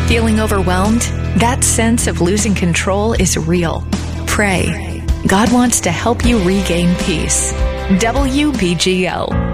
Feeling overwhelmed? That sense of losing control is real. Pray. God wants to help you regain peace. WBGO.